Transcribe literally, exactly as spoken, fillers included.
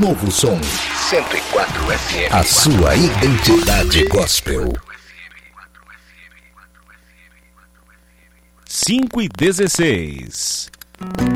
novo som. cento e quatro F M. A sua identidade gospel. cinco e dezesseis.